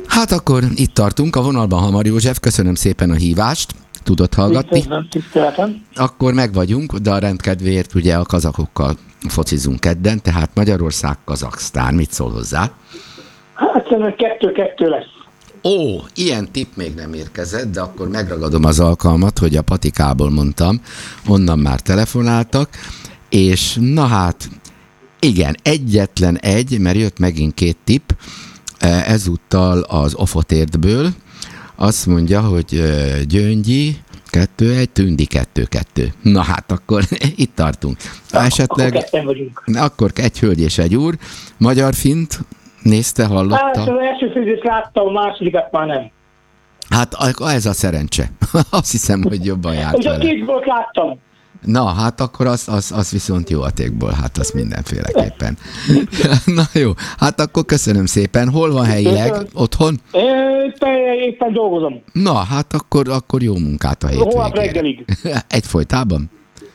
Hát akkor itt tartunk, a vonalban Hamar József, köszönöm szépen a hívást, tudott hallgatni. Tiszteletem. Akkor megvagyunk, de a rendkedvéért ugye a kazakokkal focizunk kedden, tehát Magyarország, Kazaksztán, mit szól hozzá? Hát szerintem 2-2 lesz. Ó, ilyen tipp még nem érkezett, de akkor megragadom az alkalmat, hogy a patikából mondtam, onnan már telefonáltak, és na hát, igen, egyetlen egy, mert jött megint 2 tipp, ezúttal az Ofotértből, azt mondja, hogy Gyöngyi 2-1, Tündi 2-2. Na hát, akkor itt tartunk. Esetleg, akkor egy hölgy és egy úr, magyar-fint, nézte, hallotta? Hát az első főzést láttam, a másodikat már nem. Hát ez a szerencse. Azt hiszem, hogy jobban járt És a vele. 2 gólt láttam. Na, hát akkor az viszont jó atékból, hát az mindenféleképpen. Na jó, hát akkor köszönöm szépen. Hol van helyileg? Otthon? Éppen dolgozom. Na, hát akkor jó munkát a Holnap hétvégére. reggelig. Egyfolytában?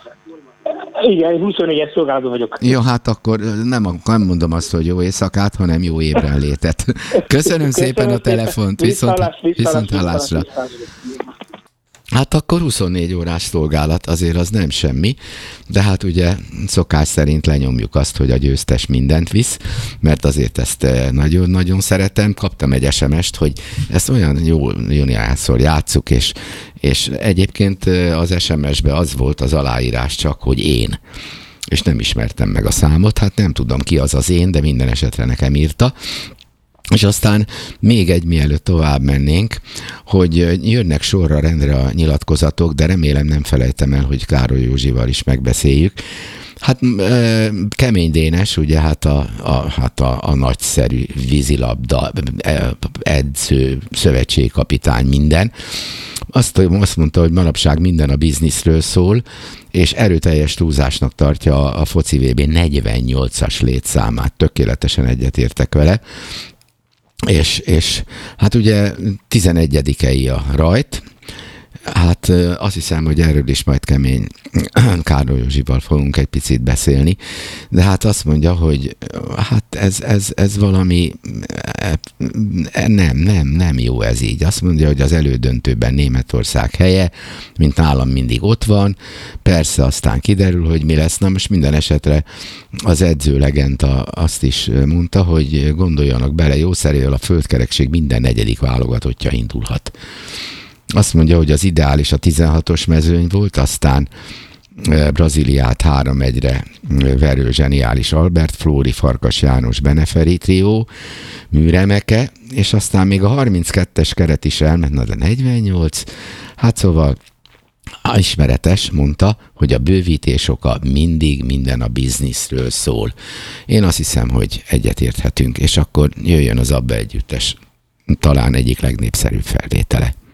Igen, 24-es szolgálatban vagyok. Jó, hát akkor nem mondom azt, hogy jó éjszakát, hanem jó ébrenlétet. Köszönöm szépen a telefont, viszont hallásra. Hát akkor 24 órás szolgálat, azért az nem semmi, de hát ugye szokás szerint lenyomjuk azt, hogy a győztes mindent visz, mert azért ezt nagyon-nagyon szeretem. Kaptam egy SMS-t, hogy ezt olyan jól játsszuk, és egyébként az SMS-be az volt az aláírás csak, hogy én. És nem ismertem meg a számot, hát nem tudom ki az én, de minden esetre nekem írta. És aztán még egy, mielőtt tovább mennénk, hogy jönnek sorra rendre a nyilatkozatok, de remélem nem felejtem el, hogy Károly Józsival is megbeszéljük. Hát Kemény Dénes, ugye a nagyszerű vízilabda edző, szövetségkapitány, minden. Azt mondta, hogy manapság minden a bizniszről szól, és erőteljes túlzásnak tartja a foci VB 48-as létszámát. Tökéletesen egyetértek vele. És hát ugye 11-ei a rajt, hát azt hiszem, hogy erről is majd Kemény Károly Józsival fogunk egy picit beszélni, de hát azt mondja, hogy hát ez valami nem jó ez így. Azt mondja, hogy az elődöntőben Németország helye, mint nálam mindig ott van, persze aztán kiderül, hogy mi lesz. Na most minden esetre az edzőlegenda azt is mondta, hogy gondoljanak bele, jószerűen a földkerekség minden 4. válogatottja indulhat. Azt mondja, hogy az ideális a 16-os mezőny volt, aztán Brazíliát 3-1-re verő zseniális Albert Flóri, Farkas János, Beneferi trió, műremeke, és aztán még a 32-es keret is elment, na de 48, hát szóval ismeretes, mondta, hogy a bővítés oka mindig minden a bizniszről szól. Én azt hiszem, hogy egyetérthetünk, és akkor jöjjön az Abba együttes talán egyik legnépszerűbb felvétele.